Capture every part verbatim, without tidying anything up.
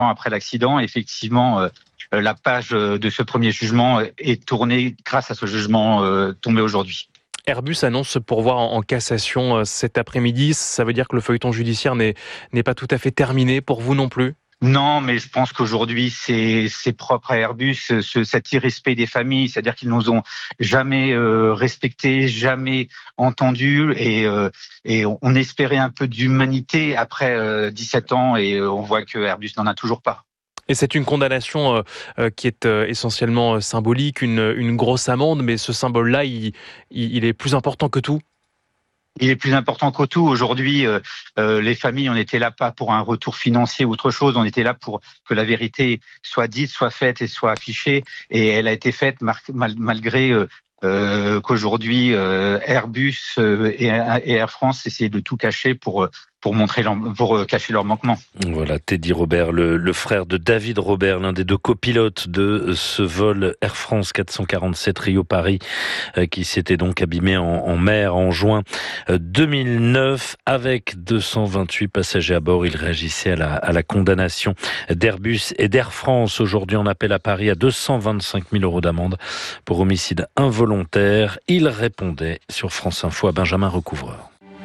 après l'accident. Effectivement, euh, la page de ce premier jugement est tournée grâce à ce jugement euh, tombé aujourd'hui. Airbus annonce se pourvoir en cassation cet après-midi. Ça veut dire que le feuilleton judiciaire n'est, n'est pas tout à fait terminé pour vous non plus ? Non, mais je pense qu'aujourd'hui, c'est, c'est propre à Airbus, ce, cet irrespect des familles, c'est-à-dire qu'ils nous ont jamais euh, respectés, jamais entendus, et, euh, et on espérait un peu d'humanité après euh, dix-sept ans, et euh, on voit que Airbus n'en a toujours pas. Et c'est une condamnation euh, qui est euh, essentiellement symbolique, une, une grosse amende, mais ce symbole-là, il, il est plus important que tout. Il est plus important que tout. Aujourd'hui, euh, euh, les familles, on n'était là pas pour un retour financier ou autre chose. On était là pour que la vérité soit dite, soit faite et soit affichée. Et elle a été faite mar- mal- malgré euh, euh, qu'aujourd'hui euh, Airbus euh, et, et Air France essaient de tout cacher pour pour montrer leur, pour cacher leur manquement. Voilà, Teddy Robert, le, le frère de David Robert, l'un des deux copilotes de ce vol Air France quatre cent quarante-sept Rio-Paris, euh, qui s'était donc abîmé en, en mer en juin deux mille neuf avec deux cent vingt-huit passagers à bord. Il réagissait à la, à la condamnation d'Airbus et d'Air France. Aujourd'hui, on appelle à Paris à deux cent vingt-cinq mille euros d'amende pour homicide involontaire. Il répondait sur France Info à Benjamin Recouvreur.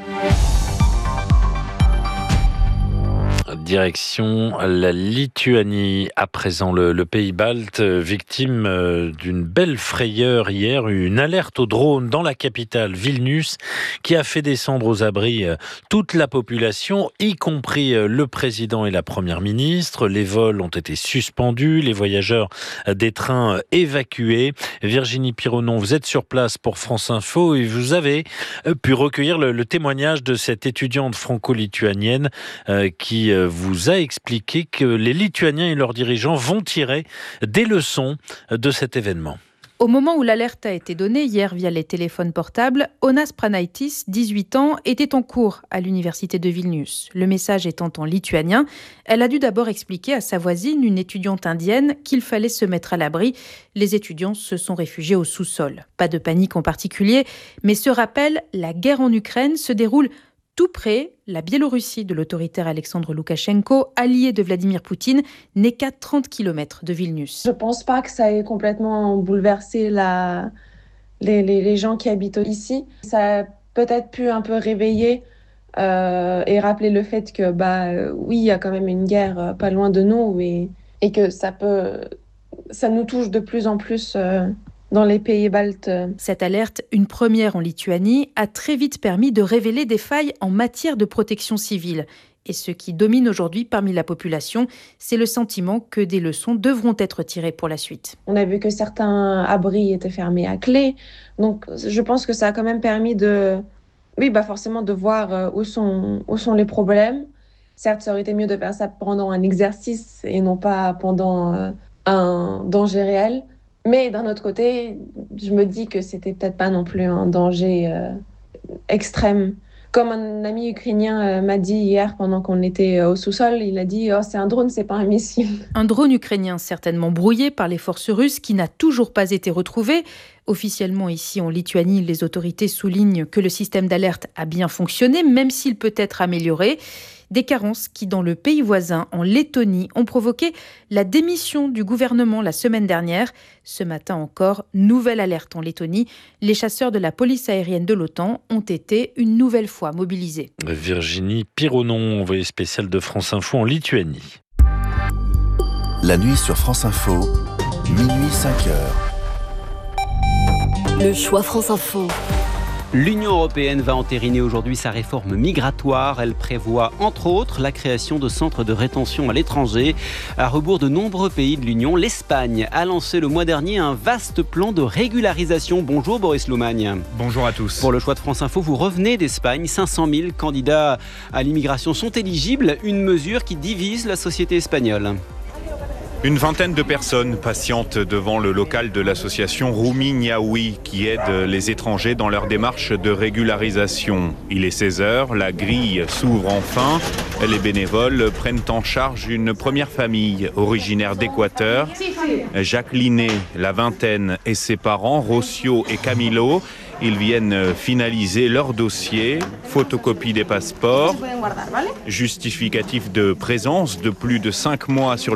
Direction la Lituanie, à présent le, le pays balte, victime d'une belle frayeur hier, une alerte au drone dans la capitale Vilnius qui a fait descendre aux abris toute la population, y compris le président et la première ministre. Les vols ont été suspendus, les voyageurs des trains évacués. Virginie Pironon, vous êtes sur place pour France Info et vous avez pu recueillir le, le témoignage de cette étudiante franco-lituanienne euh, qui euh, vous a expliqué que les Lituaniens et leurs dirigeants vont tirer des leçons de cet événement. Au moment où l'alerte a été donnée hier via les téléphones portables, Onas Pranaitis, dix-huit ans, était en cours à l'université de Vilnius. Le message étant en lituanien, elle a dû d'abord expliquer à sa voisine, une étudiante indienne, qu'il fallait se mettre à l'abri. Les étudiants se sont réfugiés au sous-sol. Pas de panique en particulier, mais ce rappel, la guerre en Ukraine se déroule tout près. La Biélorussie de l'autoritaire Alexandre Loukachenko, allié de Vladimir Poutine, n'est qu'à trente kilomètres de Vilnius. Je ne pense pas que ça ait complètement bouleversé la... les, les, les gens qui habitent ici. Ça a peut-être pu un peu réveiller euh, et rappeler le fait que, bah, oui, il y a quand même une guerre pas loin de nous et, et que ça, peut, ça nous touche de plus en plus euh, dans les pays baltes. Cette alerte, une première en Lituanie, a très vite permis de révéler des failles en matière de protection civile. Et ce qui domine aujourd'hui parmi la population, c'est le sentiment que des leçons devront être tirées pour la suite. On a vu que certains abris étaient fermés à clé. Donc, je pense que ça a quand même permis de, oui, bah forcément de voir où sont, où sont les problèmes. Certes, ça aurait été mieux de faire ça pendant un exercice et non pas pendant un danger réel. Mais d'un autre côté, je me dis que c'était peut-être pas non plus un danger euh, extrême. Comme un ami ukrainien euh, m'a dit hier pendant qu'on était euh, au sous-sol, il a dit oh, « c'est un drone, c'est pas un missile ». Un drone ukrainien certainement brouillé par les forces russes qui n'a toujours pas été retrouvé. Officiellement ici en Lituanie, les autorités soulignent que le système d'alerte a bien fonctionné, même s'il peut être amélioré. Des carences qui, dans le pays voisin, en Lettonie, ont provoqué la démission du gouvernement la semaine dernière. Ce matin encore, nouvelle alerte en Lettonie. Les chasseurs de la police aérienne de l'OTAN ont été une nouvelle fois mobilisés. Virginie Pironon, envoyée spéciale de France Info en Lituanie. La nuit sur France Info, minuit cinq heures. Le choix France Info. L'Union européenne va entériner aujourd'hui sa réforme migratoire. Elle prévoit, entre autres, la création de centres de rétention à l'étranger. À rebours de nombreux pays de l'Union, l'Espagne a lancé le mois dernier un vaste plan de régularisation. Bonjour Boris Loumagne. Bonjour à tous. Pour le choix de France Info, vous revenez d'Espagne. cinq cent mille candidats à l'immigration sont éligibles. Une mesure qui divise la société espagnole. Une vingtaine de personnes patientent devant le local de l'association Rumi Niaoui qui aide les étrangers dans leur démarche de régularisation. Il est seize heures, la grille s'ouvre enfin. Les bénévoles prennent en charge une première famille originaire d'Équateur. Jacqueline, la vingtaine, et ses parents, Rocio et Camilo. Ils viennent finaliser leur dossier, photocopie des passeports, justificatif de présence de plus de cinq mois sur